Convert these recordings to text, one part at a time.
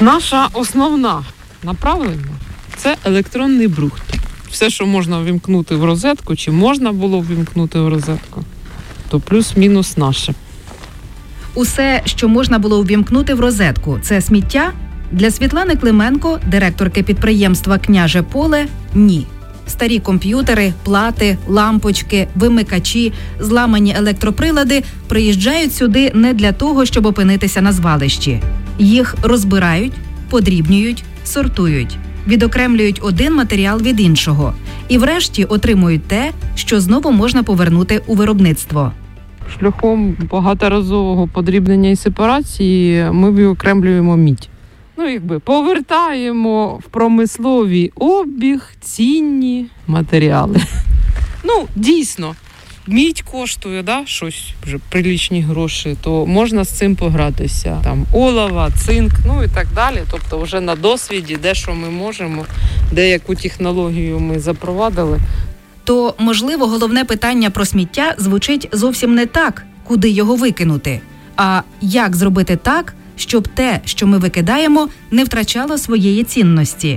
Наша основна направлення – це електронний брухт. Все, що можна ввімкнути в розетку, чи можна було ввімкнути в розетку, то плюс-мінус наше. Усе, що можна було ввімкнути в розетку – це сміття? Для Світлани Клименко, директорки підприємства «Княже Поле» – ні. Старі комп'ютери, плати, лампочки, вимикачі, зламані електроприлади приїжджають сюди не для того, щоб опинитися на звалищі. Їх розбирають, подрібнюють, сортують, відокремлюють один матеріал від іншого і врешті отримують те, що знову можна повернути у виробництво. Шляхом багаторазового подрібнення і сепарації ми виокремлюємо мідь. Повертаємо в промисловий обіг цінні матеріали. Дійсно, мідь коштує, щось вже приличні гроші, то можна з цим погратися. Там олова, цинк, і так далі. Тобто вже на досвіді, де що ми можемо, де яку технологію ми запровадили. То, можливо, головне питання про сміття звучить зовсім не так, куди його викинути, а як зробити так, щоб те, що ми викидаємо, не втрачало своєї цінності.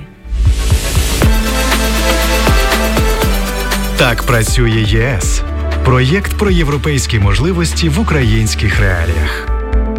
Так працює ЄС. Проєкт про європейські можливості в українських реаліях.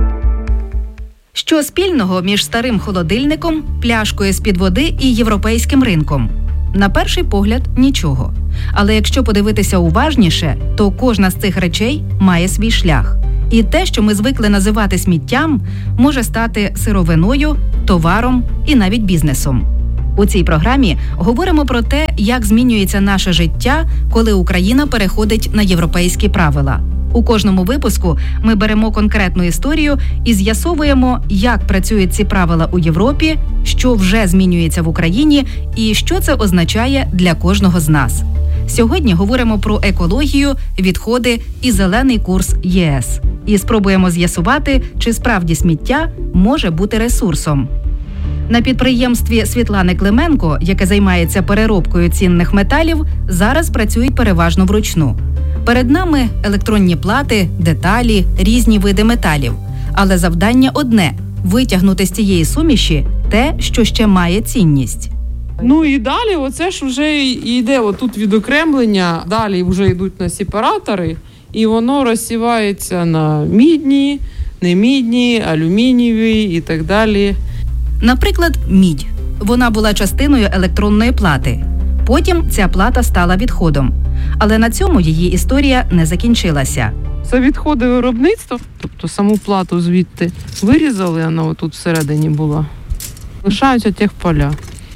Що спільного між старим холодильником, пляшкою з-під води і європейським ринком? На перший погляд – нічого. Але якщо подивитися уважніше, то кожна з цих речей має свій шлях. І те, що ми звикли називати сміттям, може стати сировиною, товаром і навіть бізнесом. У цій програмі говоримо про те, як змінюється наше життя, коли Україна переходить на європейські правила. У кожному випуску ми беремо конкретну історію і з'ясовуємо, як працюють ці правила у Європі, що вже змінюється в Україні і що це означає для кожного з нас. Сьогодні говоримо про екологію, відходи і зелений курс ЄС. І спробуємо з'ясувати, чи справді сміття може бути ресурсом. На підприємстві Світлани Клименко, яке займається переробкою цінних металів, зараз працюють переважно вручну. Перед нами електронні плати, деталі, різні види металів. Але завдання одне – витягнути з цієї суміші те, що ще має цінність. І далі оце ж вже йде отут відокремлення, далі вже йдуть на сепаратори, і воно розсівається на мідні, немідні, алюмінієві і так далі. Наприклад, мідь. Вона була частиною електронної плати. Потім ця плата стала відходом. Але на цьому її історія не закінчилася. Це відходи виробництва, тобто саму плату звідти вирізали, вона отут всередині була. Лишаються техполя.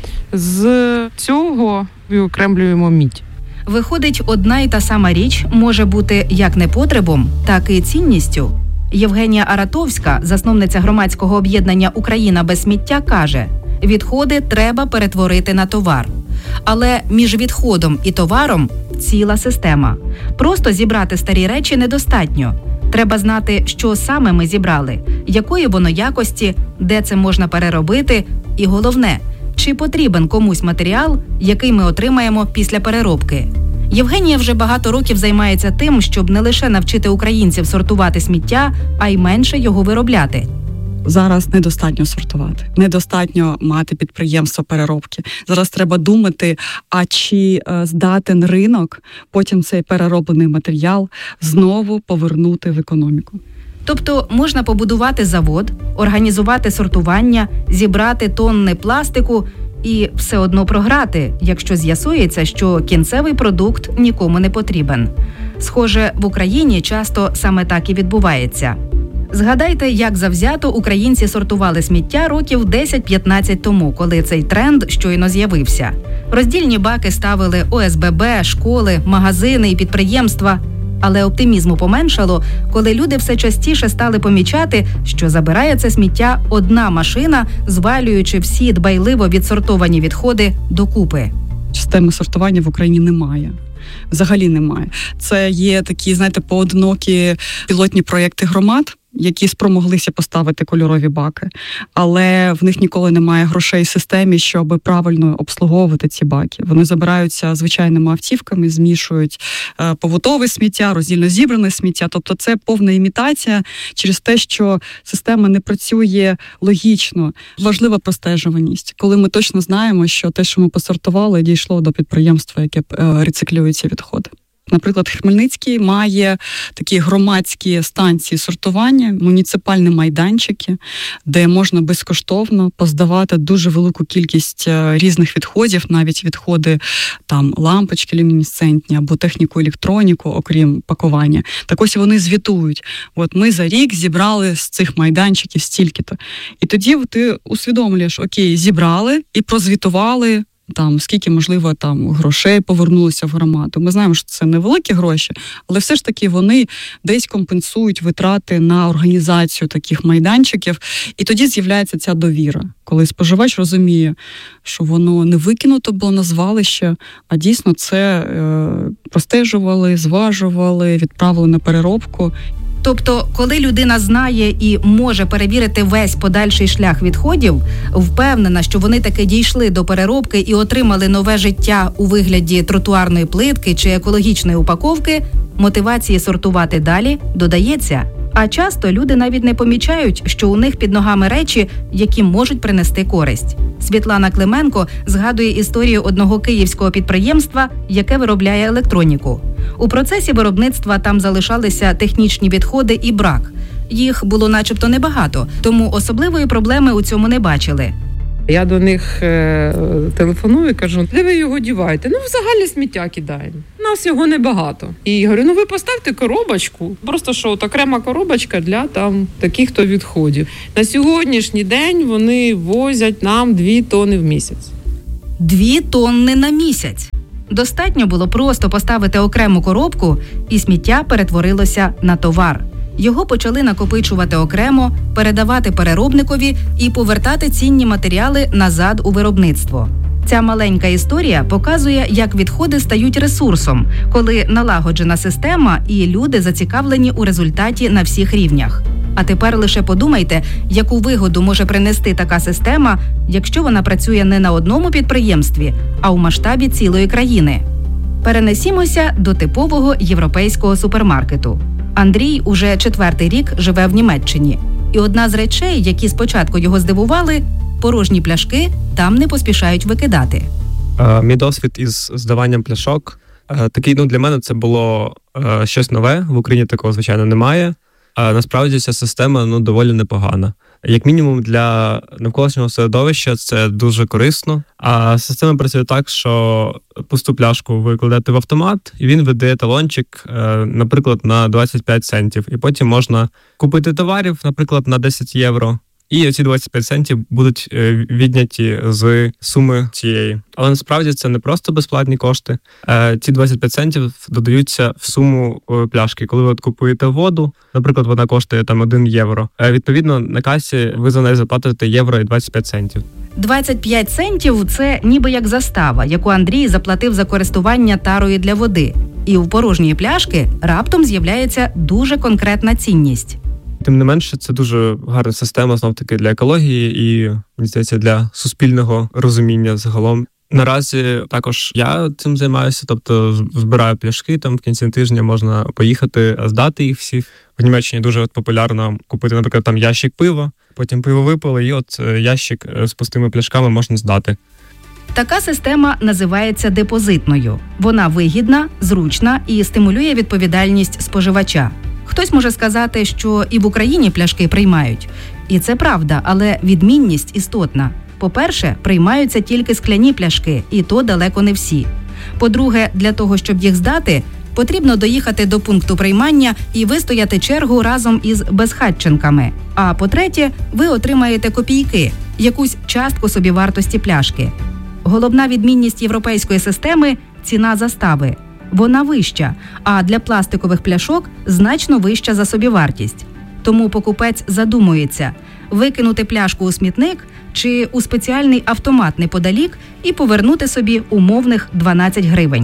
З цього виокремлюємо мідь. Виходить, одна і та сама річ може бути як непотребом, так і цінністю. Євгенія Аратовська, засновниця громадського об'єднання «Україна без сміття», каже, відходи треба перетворити на товар. Але між відходом і товаром ціла система. Просто зібрати старі речі недостатньо. Треба знати, що саме ми зібрали, якої воно якості, де це можна переробити і головне – чи потрібен комусь матеріал, який ми отримаємо після переробки. Євгенія вже багато років займається тим, щоб не лише навчити українців сортувати сміття, а й менше його виробляти. Зараз недостатньо сортувати, недостатньо мати підприємство переробки. Зараз треба думати, а чи здатен ринок потім цей перероблений матеріал знову повернути в економіку. Тобто можна побудувати завод, організувати сортування, зібрати тонни пластику і все одно програти, якщо з'ясується, що кінцевий продукт нікому не потрібен. Схоже, в Україні часто саме так і відбувається. Згадайте, як завзято українці сортували сміття років 10-15 тому, коли цей тренд щойно з'явився. Роздільні баки ставили ОСББ, школи, магазини і підприємства. Але оптимізму поменшало, коли люди все частіше стали помічати, що забирає це сміття одна машина, звалюючи всі дбайливо відсортовані відходи докупи. Системи сортування в Україні немає. Взагалі немає. Це є такі, поодинокі пілотні проєкти громад, які спромоглися поставити кольорові баки, але в них ніколи немає грошей в системі, щоб правильно обслуговувати ці баки. Вони забираються звичайними автівками, змішують побутове сміття, роздільно зібране сміття. Тобто це повна імітація через те, що система не працює логічно. Важлива простежуваність, коли ми точно знаємо, що те, що ми посортували, дійшло до підприємства, яке рециклює ці відходи. Наприклад, Хмельницький має такі громадські станції сортування, муніципальні майданчики, де можна безкоштовно поздавати дуже велику кількість різних відходів, навіть відходи там лампочки люмінесцентні або техніку електроніку, окрім пакування. Так ось вони звітують. От ми за рік зібрали з цих майданчиків стільки-то. І тоді ти усвідомлюєш, окей, зібрали і прозвітували, там, скільки, можливо, там грошей повернулося в громаду. Ми знаємо, що це невеликі гроші, але все ж таки вони десь компенсують витрати на організацію таких майданчиків. І тоді з'являється ця довіра, коли споживач розуміє, що воно не викинуто було на звалище, а дійсно це простежували, зважували, відправили на переробку. Тобто, коли людина знає і може перевірити весь подальший шлях відходів, впевнена, що вони таки дійшли до переробки і отримали нове життя у вигляді тротуарної плитки чи екологічної упаковки, мотивації сортувати далі додається. А часто люди навіть не помічають, що у них під ногами речі, які можуть принести користь. Світлана Клименко згадує історію одного київського підприємства, яке виробляє електроніку. У процесі виробництва там залишалися технічні відходи і брак. Їх було начебто небагато, тому особливої проблеми у цьому не бачили. Я до них телефоную і кажу, де ви його діваєте? Ну, взагалі сміття кидаємо. У нас його небагато. І говорю, ви поставте коробочку, просто що от окрема коробочка для там таких-то відходів. На сьогоднішній день вони возять нам 2 тонни в місяць. 2 тонни на місяць? Достатньо було просто поставити окрему коробку, і сміття перетворилося на товар. Його почали накопичувати окремо, передавати переробникові і повертати цінні матеріали назад у виробництво. Ця маленька історія показує, як відходи стають ресурсом, коли налагоджена система і люди зацікавлені у результаті на всіх рівнях. А тепер лише подумайте, яку вигоду може принести така система, якщо вона працює не на одному підприємстві, а у масштабі цілої країни. Перенесімося до типового європейського супермаркету. Андрій уже 4-й рік живе в Німеччині. І одна з речей, які спочатку його здивували – порожні пляшки там не поспішають викидати. Мій досвід із здаванням пляшок такий, для мене це було щось нове. В Україні такого, звичайно, немає. Насправді ця система доволі непогана. Як мінімум для навколишнього середовища це дуже корисно. А система працює так, що пусту пляшку ви кладете в автомат, і він видає талончик, наприклад, на 25 центів. І потім можна купити товарів, наприклад, на 10 євро. І ці 25 центів будуть відняті з суми цієї. Але насправді це не просто безплатні кошти. Ці 25 центів додаються в суму пляшки. Коли ви купуєте воду, наприклад, вона коштує 1 євро. Відповідно, на касі ви за неї заплатите євро і 25 центів. 25 центів – це ніби як застава, яку Андрій заплатив за користування тарою для води. І у порожньої пляшки раптом з'являється дуже конкретна цінність. Тим не менше, це дуже гарна система, знов-таки, для екології і, мені здається, для суспільного розуміння загалом. Наразі також я цим займаюся, тобто збираю пляшки, там в кінці тижня можна поїхати, здати їх всі. В Німеччині дуже популярно купити, наприклад, там ящик пива, потім пиво випили, і ящик з пустими пляшками можна здати. Така система називається депозитною. Вона вигідна, зручна і стимулює відповідальність споживача. Хтось може сказати, що і в Україні пляшки приймають. І це правда, але відмінність істотна. По-перше, приймаються тільки скляні пляшки, і то далеко не всі. По-друге, для того, щоб їх здати, потрібно доїхати до пункту приймання і вистояти чергу разом із безхатченками. А по-третє, ви отримаєте копійки, якусь частку собівартості пляшки. Головна відмінність європейської системи – ціна застави. Вона вища, а для пластикових пляшок значно вища за собівартість. Тому покупець задумується – викинути пляшку у смітник чи у спеціальний автомат неподалік і повернути собі умовних 12 гривень.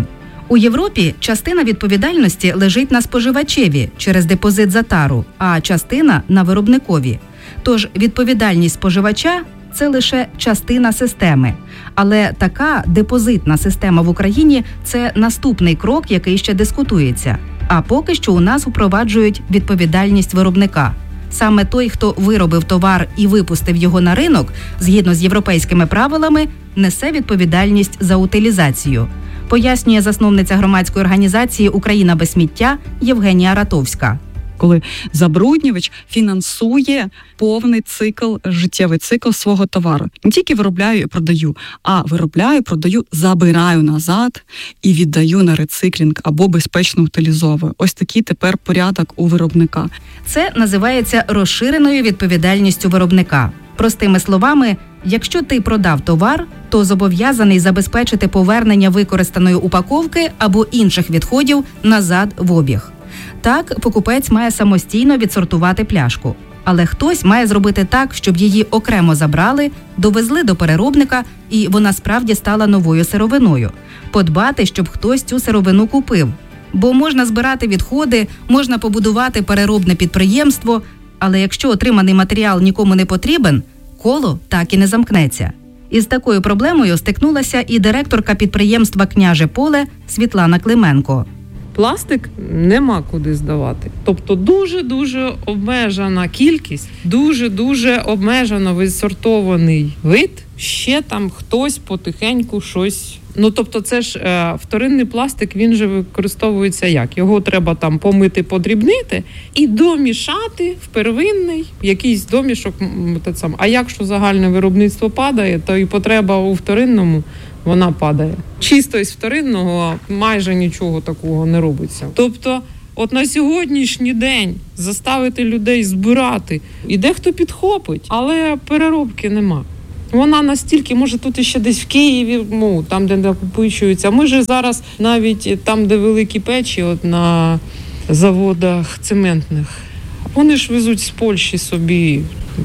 У Європі частина відповідальності лежить на споживачеві через депозит за тару, а частина – на виробникові. Тож відповідальність споживача – це лише частина системи. Але така депозитна система в Україні – це наступний крок, який ще дискутується. А поки що у нас впроваджують відповідальність виробника. Саме той, хто виробив товар і випустив його на ринок, згідно з європейськими правилами, несе відповідальність за утилізацію. Пояснює засновниця громадської організації «Україна без сміття» Євгенія Ратовська. Коли забруднювач фінансує повний цикл, життєвий цикл свого товару. Не тільки виробляю і продаю, а виробляю, продаю, забираю назад і віддаю на рециклінг або безпечно утилізовую. Ось такий тепер порядок у виробника. Це називається розширеною відповідальністю виробника. Простими словами, якщо ти продав товар, то зобов'язаний забезпечити повернення використаної упаковки або інших відходів назад в обіг. Так, покупець має самостійно відсортувати пляшку. Але хтось має зробити так, щоб її окремо забрали, довезли до переробника і вона справді стала новою сировиною. Подбати, щоб хтось цю сировину купив. Бо можна збирати відходи, можна побудувати переробне підприємство, але якщо отриманий матеріал нікому не потрібен, коло так і не замкнеться. Із такою проблемою стикнулася і директорка підприємства «Княже Поле» Світлана Клименко. Пластик нема куди здавати. Тобто дуже-дуже обмежена кількість, дуже-дуже обмежено відсортований вид. Ще там хтось потихеньку щось... Тобто це ж вторинний пластик, він же використовується як? Його треба там помити, подрібнити і домішати в первинний якийсь домішок. А якщо загальне виробництво падає, то і потреба у вторинному вона падає. Чисто із вторинного майже нічого такого не робиться. Тобто, от на сьогоднішній день заставити людей збирати, і дехто підхопить, але переробки нема. Вона настільки, може тут ще десь в Києві, там, де накопичуються. Ми ж зараз навіть там, де великі печі, от на заводах цементних, вони ж везуть з Польщі собі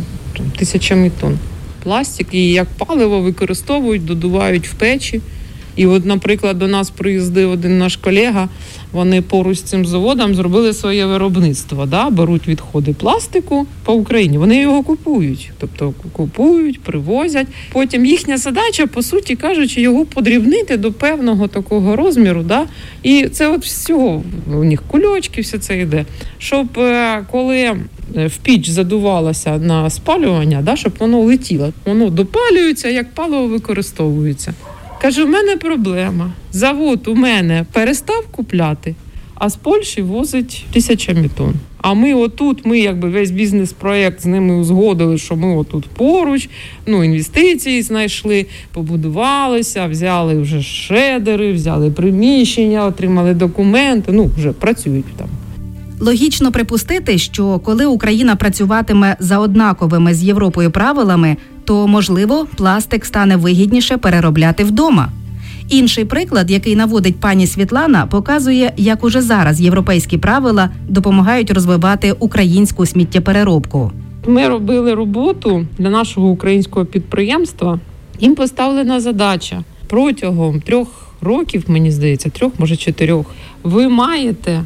тисячами тонн. Пластик і як паливо використовують, додувають в печі. І от, наприклад, до нас приїздив один наш колега, вони поруч з цим заводом зробили своє виробництво, беруть відходи пластику по Україні, вони його купують, тобто купують, привозять. Потім їхня задача, по суті кажучи, його подрібнити до певного такого розміру, і це от всього, у них кульочки, все це йде, щоб коли в піч задувалося на спалювання, щоб воно летіло, воно допалюється, як паливо використовується. Кажу, в мене проблема. Завод у мене перестав купляти, а з Польщі возить тисячами тонн. А ми якби весь бізнес-проєкт з ними узгодили, що ми отут поруч, інвестиції знайшли, побудувалися, взяли вже шредери, взяли приміщення, отримали документи, вже працюють там. Логічно припустити, що коли Україна працюватиме за однаковими з Європою правилами, то, можливо, пластик стане вигідніше переробляти вдома. Інший приклад, який наводить пані Світлана, показує, як уже зараз європейські правила допомагають розвивати українську сміттєпереробку. Ми робили роботу для нашого українського підприємства. Їм поставлена задача протягом 3 років, мені здається, 3, може 4, ви маєте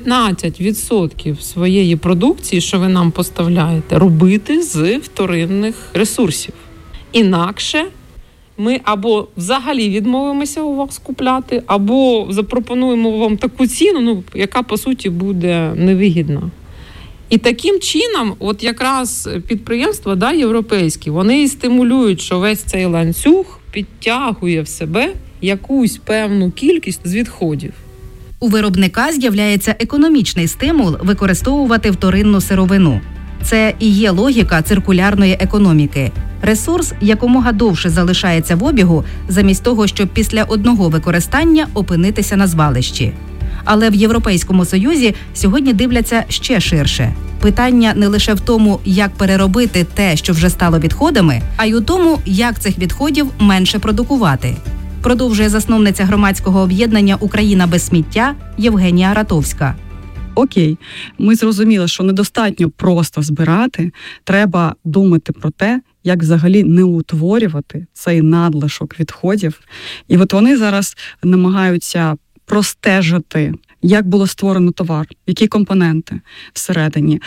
15% своєї продукції, що ви нам поставляєте, робити з вторинних ресурсів. Інакше ми або взагалі відмовимося у вас купляти, або запропонуємо вам таку ціну, яка, по суті, буде невигідна. І таким чином, от якраз підприємства європейські, вони і стимулюють, що весь цей ланцюг підтягує в себе якусь певну кількість з відходів. У виробника з'являється економічний стимул використовувати вторинну сировину. Це і є логіка циркулярної економіки. Ресурс якомога довше залишається в обігу, замість того, щоб після одного використання опинитися на звалищі. Але в Європейському Союзі сьогодні дивляться ще ширше. Питання не лише в тому, як переробити те, що вже стало відходами, а й у тому, як цих відходів менше продукувати. Продовжує засновниця громадського об'єднання «Україна без сміття» Євгенія Ратовська. Окей, ми зрозуміли, що недостатньо просто збирати, треба думати про те, як взагалі не утворювати цей надлишок відходів. І от вони зараз намагаються простежити, як було створено товар, які компоненти всередині,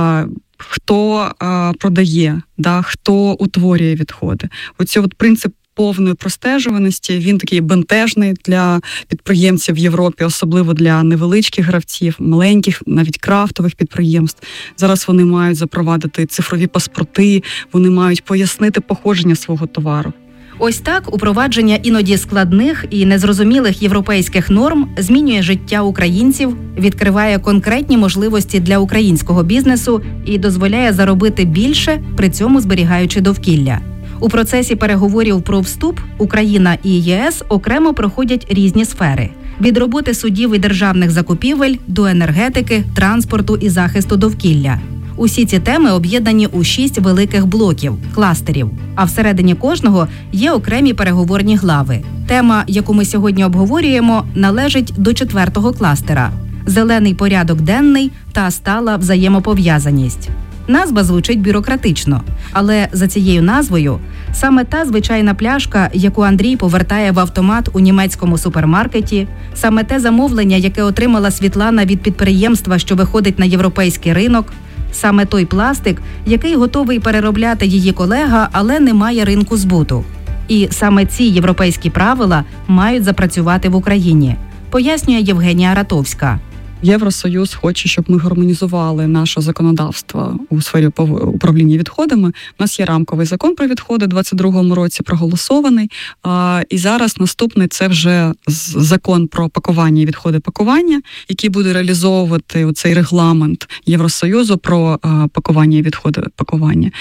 хто продає, хто утворює відходи. Оцей принцип повної простежуваності, він такий бентежний для підприємців в Європі, особливо для невеличких гравців, маленьких, навіть крафтових підприємств. Зараз вони мають запровадити цифрові паспорти, вони мають пояснити походження свого товару. Ось так упровадження іноді складних і незрозумілих європейських норм змінює життя українців, відкриває конкретні можливості для українського бізнесу і дозволяє заробити більше, при цьому зберігаючи довкілля. У процесі переговорів про вступ Україна і ЄС окремо проходять різні сфери – від роботи судів і державних закупівель до енергетики, транспорту і захисту довкілля. Усі ці теми об'єднані у 6 великих блоків – кластерів, а всередині кожного є окремі переговорні глави. Тема, яку ми сьогодні обговорюємо, належить до 4-го кластера – зелений порядок денний та стала взаємопов'язаність. Назва звучить бюрократично, але за цією назвою саме та звичайна пляшка, яку Андрій повертає в автомат у німецькому супермаркеті, саме те замовлення, яке отримала Світлана від підприємства, що виходить на європейський ринок, саме той пластик, який готовий переробляти її колега, але не має ринку збуту. І саме ці європейські правила мають запрацювати в Україні, пояснює Євгенія Ратовська. Євросоюз хоче, щоб ми гармонізували наше законодавство у сфері управління відходами. У нас є рамковий закон про відходи, у 2022 році проголосований. І зараз наступний – це вже закон про пакування і відходи пакування, який буде реалізовувати цей регламент Євросоюзу про пакування і відходи пакування.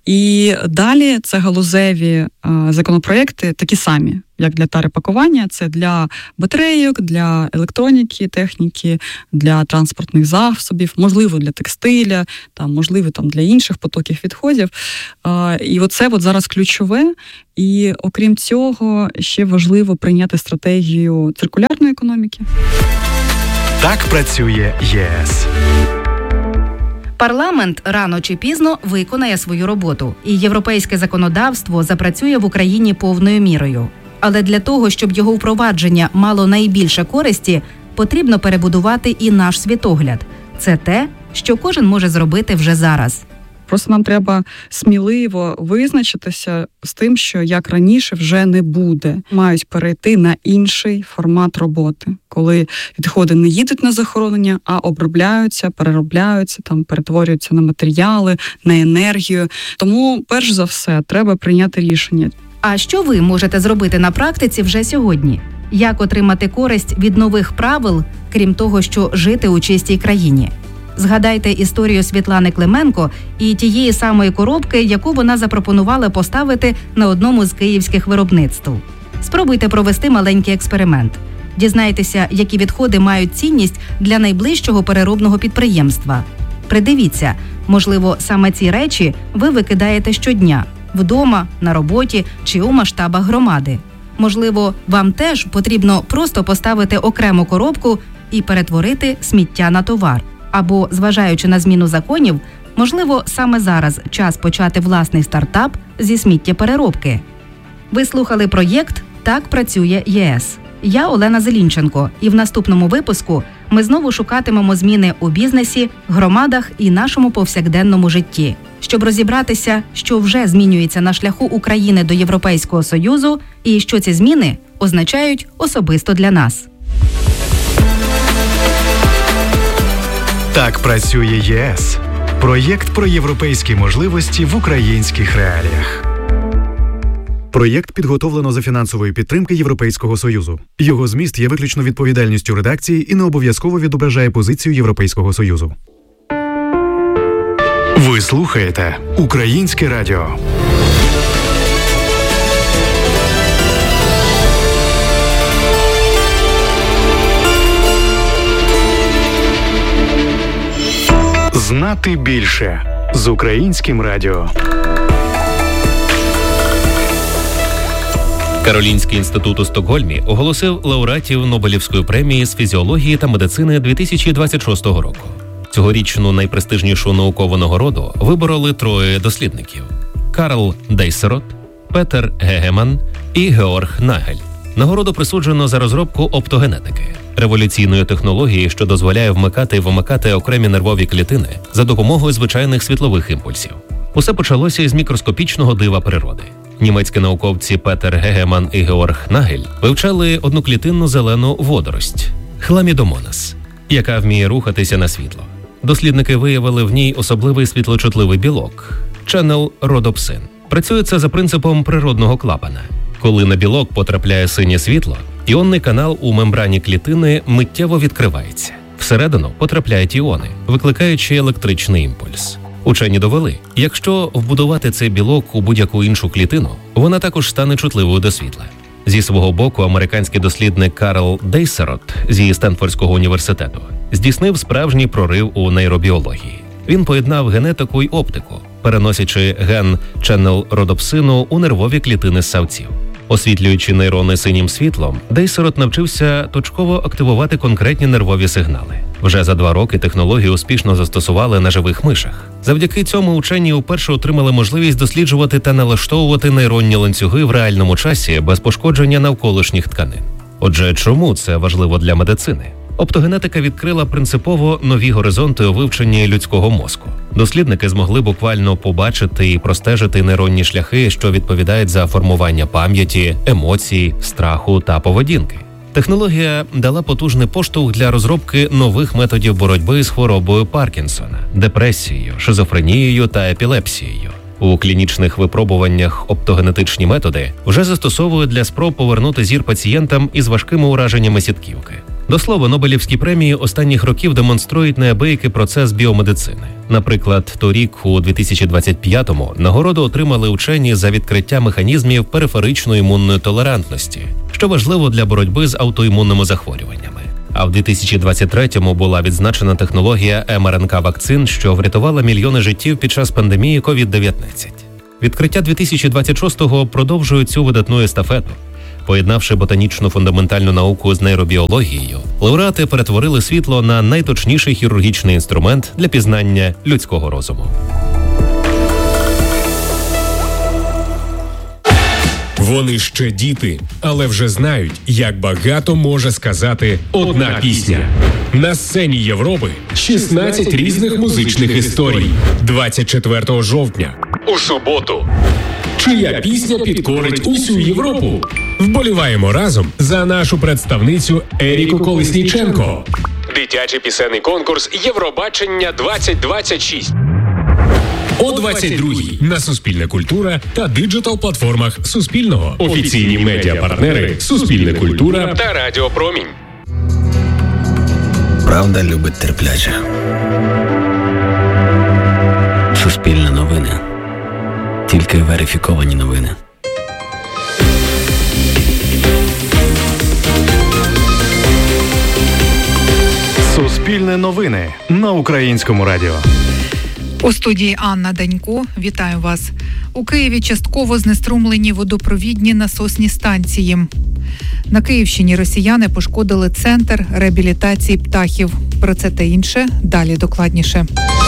І далі це галузеві законопроекти такі самі, як для тари пакування, це для батарейок, для електроніки, техніки, для транспортних засобів, можливо, для текстиля, можливо, для інших потоків відходів. І оце зараз ключове. І окрім цього, ще важливо прийняти стратегію циркулярної економіки. Так працює ЄС. Парламент рано чи пізно виконає свою роботу, і європейське законодавство запрацює в Україні повною мірою. Але для того, щоб його впровадження мало найбільше користі, потрібно перебудувати і наш світогляд. Це те, що кожен може зробити вже зараз. Просто нам треба сміливо визначитися з тим, що як раніше вже не буде. Мають перейти на інший формат роботи, коли відходи не їдуть на захоронення, а обробляються, переробляються, перетворюються на матеріали, на енергію. Тому, перш за все, треба прийняти рішення. А що ви можете зробити на практиці вже сьогодні? Як отримати користь від нових правил, крім того, що жити у чистій країні? Згадайте історію Світлани Клименко і тієї самої коробки, яку вона запропонувала поставити на одному з київських виробництв. Спробуйте провести маленький експеримент. Дізнайтеся, які відходи мають цінність для найближчого переробного підприємства. Придивіться, можливо, саме ці речі ви викидаєте щодня – вдома, на роботі чи у масштабах громади. Можливо, вам теж потрібно просто поставити окрему коробку і перетворити сміття на товар. Або, зважаючи на зміну законів, можливо, саме зараз час почати власний стартап зі сміттєпереробки. Ви слухали проєкт «Так працює ЄС». Я Олена Зелінченко, і в наступному випуску ми знову шукатимемо зміни у бізнесі, громадах і нашому повсякденному житті, щоб розібратися, що вже змінюється на шляху України до Європейського Союзу і що ці зміни означають особисто для нас. Так працює ЄС. Проєкт про європейські можливості в українських реаліях. Проєкт підготовлено за фінансової підтримки Європейського Союзу. Його зміст є виключно відповідальністю редакції і не обов'язково відображає позицію Європейського Союзу. Ви слухаєте Українське радіо. Знати більше з Українським радіо. Каролінський інститут у Стокгольмі оголосив лауреатів Нобелівської премії з фізіології та медицини 2026 року. Цьогорічну найпрестижнішу наукову нагороду вибороли троє дослідників – Карл Дейсерот, Петер Гегеман і Георг Нагель. Нагороду присуджено за розробку оптогенетики, революційної технології, що дозволяє вмикати і вимикати окремі нервові клітини за допомогою звичайних світлових імпульсів. Усе почалося із мікроскопічного дива природи. Німецькі науковці Петер Гегеман і Георг Нагель вивчали одноклітинну зелену водорость – хламідомонас, яка вміє рухатися на світло. Дослідники виявили в ній особливий світлочутливий білок – ченнел-родопсин. Працює це за принципом природного клапана. Коли на білок потрапляє синє світло, іонний канал у мембрані клітини миттєво відкривається. Всередину потрапляють іони, викликаючи електричний імпульс. Учені довели, якщо вбудувати цей білок у будь-яку іншу клітину, вона також стане чутливою до світла. Зі свого боку, американський дослідник Карл Дейсерот зі Стенфордського університету здійснив справжній прорив у нейробіології. Він поєднав генетику й оптику, переносячи ген ченнел-родопсину у нервові клітини ссавців. Освітлюючи нейрони синім світлом, Дейсерот навчився точково активувати конкретні нервові сигнали. Вже за 2 роки технологію успішно застосували на живих мишах. Завдяки цьому учені вперше отримали можливість досліджувати та налаштовувати нейронні ланцюги в реальному часі без пошкодження навколишніх тканин. Отже, чому це важливо для медицини? Оптогенетика відкрила принципово нові горизонти у вивченні людського мозку. Дослідники змогли буквально побачити і простежити нейронні шляхи, що відповідають за формування пам'яті, емоцій, страху та поведінки. Технологія дала потужний поштовх для розробки нових методів боротьби з хворобою Паркінсона, депресією, шизофренією та епілепсією. У клінічних випробуваннях оптогенетичні методи вже застосовують для спроб повернути зір пацієнтам із важкими ураженнями сітківки. До слова, Нобелівські премії останніх років демонструють неабиякий процес біомедицини. Наприклад, торік, у 2025-му, нагороду отримали учені за відкриття механізмів периферичної імунної толерантності, що важливо для боротьби з аутоімунними захворюваннями. А в 2023-му була відзначена технологія МРНК-вакцин, що врятувала мільйони життів під час пандемії COVID-19. Відкриття 2026-го продовжує цю видатну естафету. Поєднавши ботанічну фундаментальну науку з нейробіологією, лауреати перетворили світло на найточніший хірургічний інструмент для пізнання людського розуму. Вони ще діти, але вже знають, як багато може сказати одна пісня. На сцені Європи 16 різних музичних історій. 24 жовтня. У суботу. Чия пісня підкорить усю Європу? Вболіваємо разом за нашу представницю Еріку Колесніченко. Дитячий пісенний конкурс Євробачення 2026. О 22-й на Суспільне культура та диджитал-платформах Суспільного. Офіційні медіапартнери Суспільне культура та Радіо Промінь. Правда любить терпляче. Суспільне новини. Тільки верифіковані новини. Суспільне новини на Українському радіо. У студії Анна Данько. Вітаю вас. У Києві частково знеструмлені водопровідні насосні станції. На Київщині росіяни пошкодили центр реабілітації птахів. Про це та інше далі докладніше.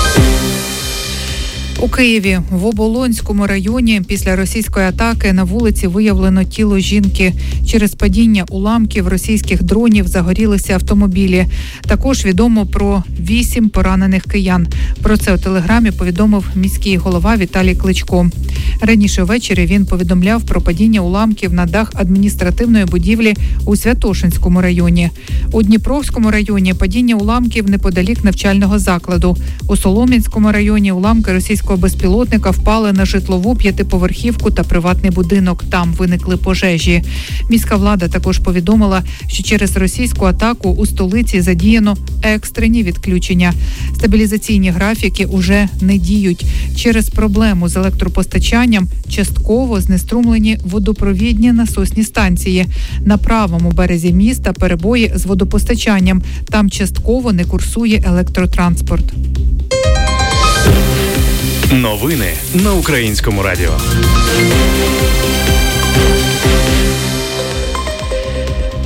У Києві, в Оболонському районі, після російської атаки на вулиці виявлено тіло жінки. Через падіння уламків російських дронів загорілися автомобілі. Також відомо про 8 поранених киян. Про це у Телеграмі повідомив міський голова Віталій Кличко. Раніше ввечері він повідомляв про падіння уламків на дах адміністративної будівлі у Святошинському районі. У Дніпровському районі падіння уламків неподалік навчального закладу. У Солом'янському районі уламки російського безпілотника впали на житлову 5-поверхівку та приватний будинок. Там виникли пожежі. Міська влада також повідомила, що через російську атаку у столиці задіяно екстрені відключення. Стабілізаційні графіки уже не діють. Через проблему з електропостачанням частково знеструмлені водопровідні насосні станції. На правому березі міста перебої з водопостачанням. Там частково не курсує електротранспорт. Новини на Українському радіо.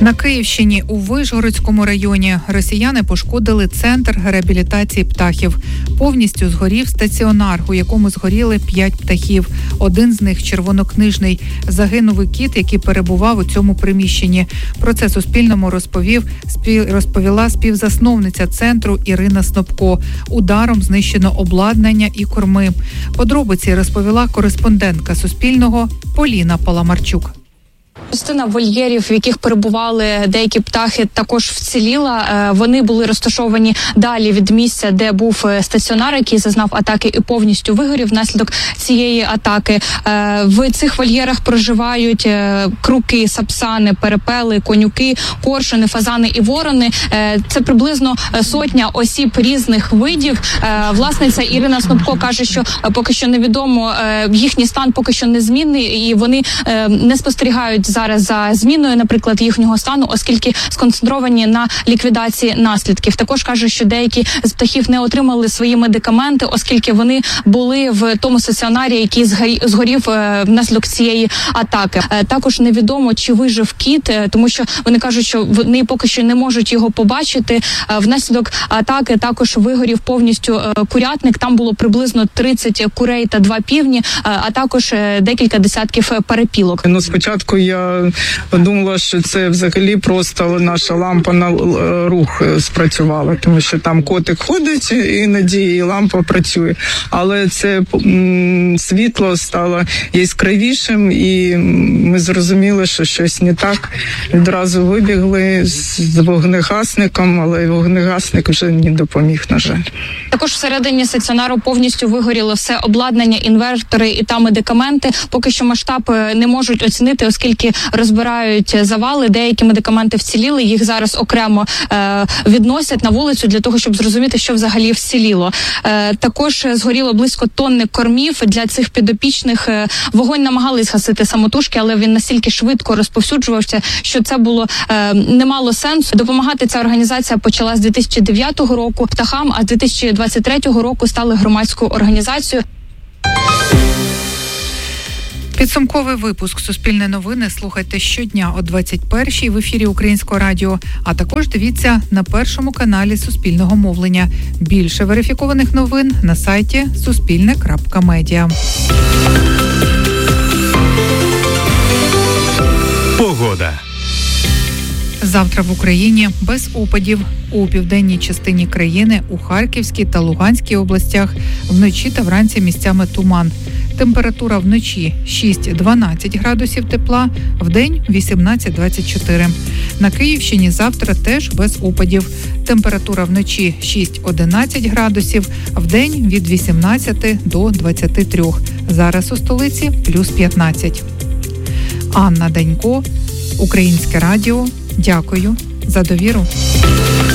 На Київщині у Вишгородському районі росіяни пошкодили центр реабілітації птахів. Повністю згорів стаціонар, у якому згоріли 5 птахів. Один з них червонокнижний. Загинув і кіт, який перебував у цьому приміщенні. Про це Суспільному розповіла співзасновниця центру Ірина Снопко. Ударом знищено обладнання і корми. Подробиці розповіла кореспондентка Суспільного Поліна Паламарчук. Частина вольєрів, в яких перебували деякі птахи, також вціліла. Вони були розташовані далі від місця, де був стаціонар, який зазнав атаки і повністю вигорів внаслідок цієї атаки. В цих вольєрах проживають круки, сапсани, перепели, конюки, коршуни, фазани і ворони. Це приблизно 100 осіб різних видів. Власниця Ірина Снопко каже, що поки що невідомо, їхній стан поки що незмінний, і вони не спостерігають зараз за зміною, наприклад, їхнього стану, оскільки сконцентровані на ліквідації наслідків. Також каже, що деякі з птахів не отримали свої медикаменти, оскільки вони були в тому стаціонарі, який згорів внаслідок цієї атаки. Також невідомо, чи вижив кіт, тому що вони кажуть, що вони поки що не можуть його побачити. Внаслідок атаки також вигорів повністю курятник. Там було приблизно 30 курей та 2 півні, а також декілька десятків перепілок. Спочатку я думала, що це взагалі просто наша лампа на рух спрацювала, тому що там котик ходить іноді і лампа працює. Але це світло стало яскравішим і ми зрозуміли, що щось не так. Відразу вибігли з вогнегасником, але вогнегасник вже не допоміг, на жаль. Також всередині стаціонару повністю вигоріло все обладнання, інвертори та медикаменти. Поки що масштаб не можуть оцінити, оскільки розбирають завали. Деякі медикаменти вціліли, їх зараз окремо відносять на вулицю для того, щоб зрозуміти, що взагалі вціліло. Також згоріло близько тонни кормів для цих підопічних. Вогонь намагались гасити самотужки, але він настільки швидко розповсюджувався, що це було не мало сенсу. Допомагати ця організація почала з 2009 року птахам, а з 2023 року стали громадською організацією. Підсумковий випуск «Суспільне новини» слухайте щодня о 21-й в ефірі Українського радіо, а також дивіться на першому каналі Суспільного мовлення. Більше верифікованих новин на сайті suspilne.media. Погода. Завтра в Україні без опадів. У південній частині країни, у Харківській та Луганській областях вночі та вранці місцями туман. Температура вночі 6-12 градусів тепла, вдень 18-24. На Київщині завтра теж без опадів. Температура вночі 6-11 градусів, вдень від 18 до 23. Зараз у столиці плюс 15. Анна Данько, Українське радіо. Дякую за довіру.